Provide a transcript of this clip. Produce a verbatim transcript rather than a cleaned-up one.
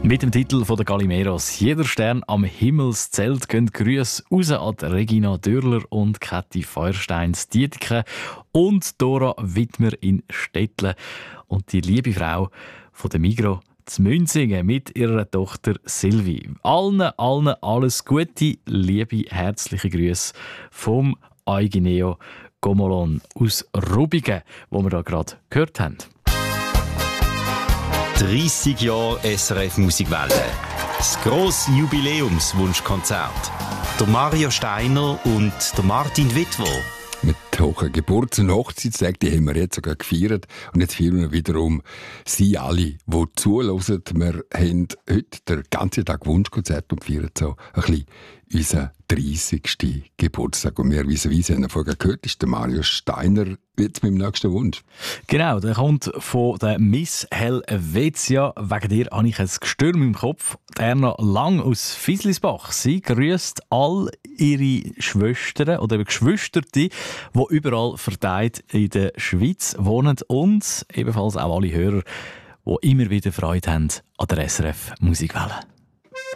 Mit dem Titel von der Galimeros «Jeder Stern am Himmelszelt» gehen Grüße raus an Regina Dürler und Kathi Feuersteins-Dietike und Dora Wittmer in Stettle. Und die liebe Frau von der Migros zu Münzingen mit ihrer Tochter Silvi. Allen, allen alles Gute, liebe, herzliche Grüße vom Eugeneo Gomolon aus Rubigen, wo wir da gerade gehört haben. dreissig Jahre S R F Musikwelle. Das grosse Jubiläumswunschkonzert. Der Mario Steiner und der Martin Wittwer. Mit hohen Geburts- und Hochzeitstagen, die haben wir jetzt sogar gefeiert. Und jetzt feiern wir wiederum Sie alle, die zuhören. Wir haben heute den ganzen Tag Wunschkonzert und feiern so ein bisschen unseren dreißigsten Geburtstag. Und wir vis-à-vis haben vorher gehört, ist der Mario Steiner jetzt mit dem nächsten Wunsch. Genau, der kommt von der Miss Helvetia. Wegen dir habe ich ein Gestürm im Kopf. Erna Lang aus Fieslisbach. Sie grüßt all ihre Schwestern oder eben Geschwisterte, die überall verteilt in der Schweiz wohnen und ebenfalls auch alle Hörer, die immer wieder Freude haben an der S R F Musikwelle.